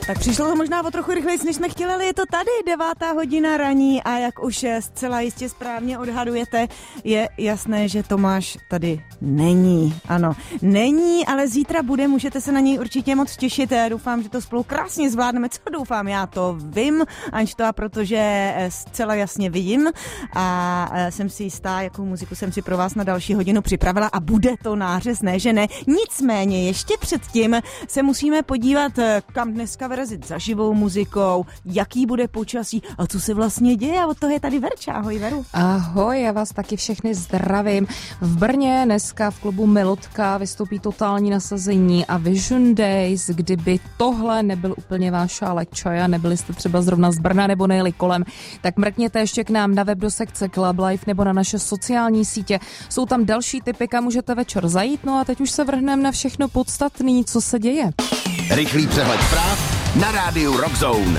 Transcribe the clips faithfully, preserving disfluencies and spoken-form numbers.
Tak přišlo to možná o trochu rychleji, než jsme chtěli, ale je to tady, devátá hodina raní a jak už zcela jistě správně odhadujete, je jasné, že Tomáš tady není. Ano, není, ale zítra bude, můžete se na něj určitě moc těšit. Já doufám, že to spolu krásně zvládneme. Co doufám? Já to vím, Ančto, protože zcela jasně vidím a jsem si jistá, jakou muziku jsem si pro vás na další hodinu připravila a bude to nářez, ne, že ne. Nicméně ještě předtím se musíme podívat, kam dneska vyrazit za živou muzikou, jaký bude počasí a co se vlastně děje. A od toho je tady Verča. Ahoj, Veru. Ahoj, já vás taky všechny zdravím. V Brně dneska v klubu Milotka vystoupí totální nasazení a Vision Days. Kdyby tohle nebyl úplně váš šálek čaja, nebyli jste třeba zrovna z Brna nebo nejeli kolem, tak mrkněte ještě k nám na web do sekce Club Life nebo na naše sociální sítě. Jsou tam další tipy, kam můžete večer zajít. No a teď už se vrhneme na všechno podstatné, co se děje. Rychlý přehled zpráv na rádiu Rock Zone.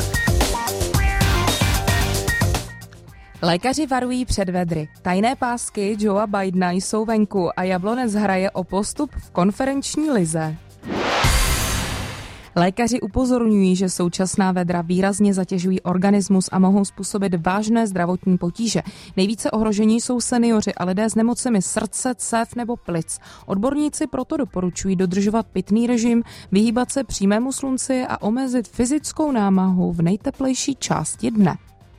Lékaři varují před vedry. Tajné pásky Joea Bidena jsou venku a Jablonec hraje o postup v konferenční lize. Lékaři upozorňují, že současná vedra výrazně zatěžují organismus a mohou způsobit vážné zdravotní potíže. Nejvíce ohrožení jsou seniori a lidé s nemocemi srdce, cév nebo plic. Odborníci proto doporučují dodržovat pitný režim, vyhýbat se přímému slunci a omezit fyzickou námahu v nejteplejší části dne.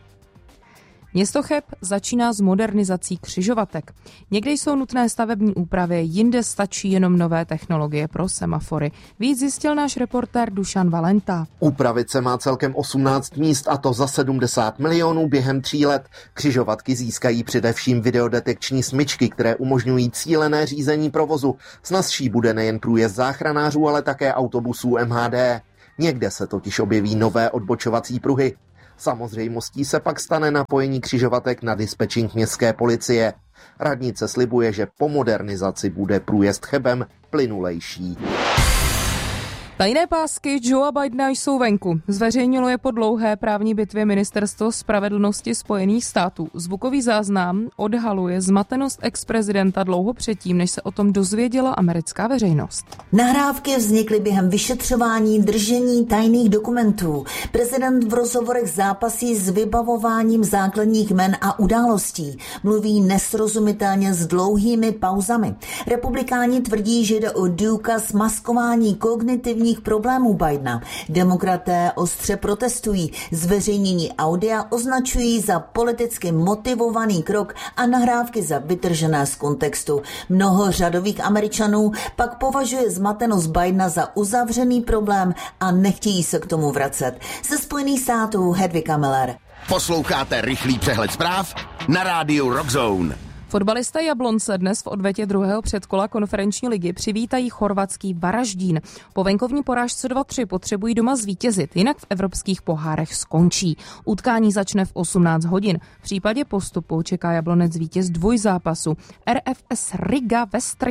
Město Cheb začíná s modernizací křižovatek. Někde jsou nutné stavební úpravy, jinde stačí jenom nové technologie pro semafory. Víc zjistil náš reportér Dušan Valenta. Úpravit se má celkem osmnáct míst a to za sedmdesát milionů během tří let. Křižovatky získají především videodetekční smyčky, které umožňují cílené řízení provozu. Snazší bude nejen průjezd záchranářů, ale také autobusů M H D. Někde se totiž objeví nové odbočovací pruhy. Samozřejmostí se pak stane napojení křižovatek na dispečink městské policie. Radnice slibuje, že po modernizaci bude průjezd Chebem plynulejší. Tajné pásky Joea Bidena jsou venku. Zveřejnilo je po dlouhé právní bitvě Ministerstvo spravedlnosti Spojených států. Zvukový záznam odhaluje zmatenost ex-prezidenta dlouho předtím, než se o tom dozvěděla americká veřejnost. Nahrávky vznikly během vyšetřování držení tajných dokumentů. Prezident v rozhovorech zápasí s vybavováním základních jmen a událostí. Mluví nesrozumitelně s dlouhými pauzami. Republikáni tvrdí, že jde o důkaz maskování kognitivní problémů Bidena. Demokraté ostře protestují. Zveřejnění audia označují za politicky motivovaný krok a nahrávky za vytržené z kontextu. Mnoho řadových Američanů pak považuje zmatenost Bidena za uzavřený problém a nechtějí se k tomu vracet. Ze Spojených států Hedvika Miller. Posloucháte rychlý přehled zpráv na rádiu Rock Zone. Fotbalista Jablonce dnes v odvetě druhého předkola konferenční ligy přivítají chorvatský Varaždín. Po venkovní porážce dva tři potřebují doma zvítězit, jinak v evropských pohárech skončí. Utkání začne v osmnáct hodin. V případě postupu čeká Jablonec vítěz dvojzápasu R F S Riga Vestry.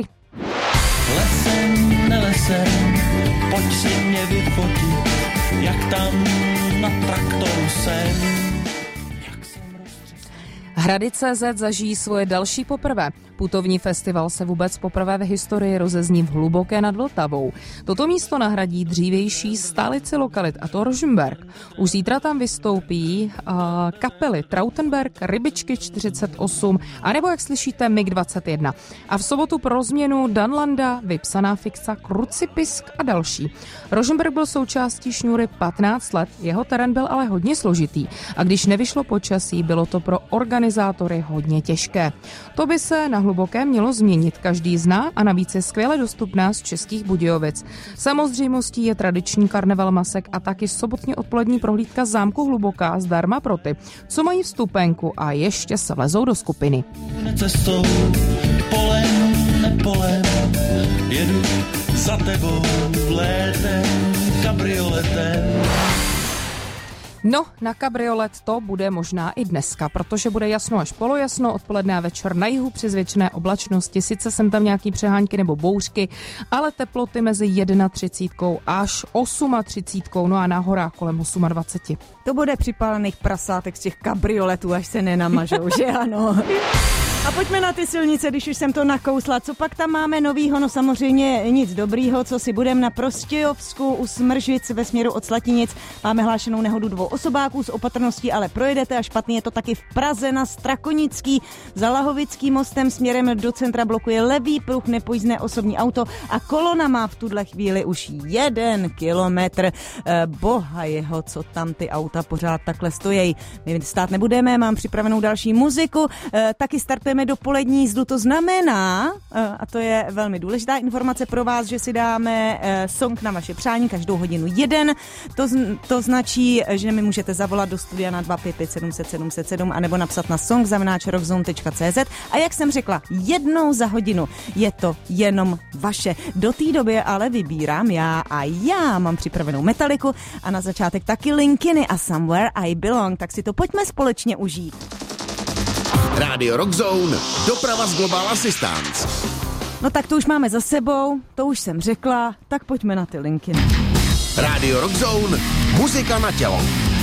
Lesem, nelesem, pojď si mě vyfotit, jak tam na traktoru jsem. Hrady tečka cé zet zažijí svoje další poprvé. Putovní festival se vůbec poprvé v historii rozezní v Hluboké nad Vltavou. Toto místo nahradí dřívější stálici lokalit, a to Rožmberk. Už zítra tam vystoupí uh, kapely Trautenberg, Rybičky čtyřicet osm, anebo, jak slyšíte, mig dvacet jedna. A v sobotu pro změnu Danlanda, Vypsaná fixa, Krucipisk a další. Rožmberk byl součástí šňůry patnáct let, jeho terén byl ale hodně složitý. A když nevyšlo počasí, bylo to pro organizátory hodně těžké. To by se na Hlubokém mělo změnit. Každý zná a navíc je skvěle dostupná z Českých Budějovic. Samozřejmostí je tradiční karneval masek a taky sobotní odpolední prohlídka zámku Hluboká zdarma pro ty, co mají vstupenku a ještě se vlezou do skupiny. Cestou, polem, nepolem, jedu za tebou létem, kabrioletem. No, na kabriolet to bude možná i dneska, protože bude jasno až polojasno, odpoledne a večer na jihu při zvětšené oblačnosti. Sice jsem tam nějaký přehánky nebo bouřky, ale teploty mezi třicet jedna až třicet osm, no a na horách kolem dvacet osm. To bude připálených prasátek z těch kabrioletů, až se nenamažou, že ano? A pojďme na ty silnice, když už jsem to nakousla. Co pak tam máme novýho? No samozřejmě nic dobrýho, co si budem na Prostějovsku u Smržic ve směru od Slatinic. Máme hlášenou nehodu dvou osobáků s opatrností, ale projedete a špatný je to taky v Praze na Strakonický. Za Lahovickým mostem směrem do centra blokuje levý pruh nepojízdné osobní auto a kolona má v tuhle chvíli už jeden kilometr. Boha jeho, co tam ty auta pořád takhle stojí. My stát nebudeme, mám připravenou další muziku. Taky startujeme do polední jízdu, to znamená, a to je velmi důležitá informace pro vás, že si dáme song na vaše přání každou hodinu jeden. To, to značí, že mi můžete zavolat do studia na dva pět pět sedm set sedm set sedm anebo napsat na song zavináč rockzone tečka cé zet a jak jsem řekla, jednou za hodinu je to jenom vaše. Do té doby ale vybírám já a já mám připravenou Metaliku a na začátek taky Linkiny a Somewhere I Belong, tak si to pojďme společně užít. Rádio Rockzone, doprava z Global Assistance. No tak to už máme za sebou, to už jsem řekla, tak pojďme na ty Linkiny. Rádio Rockzone, muzika na tělo.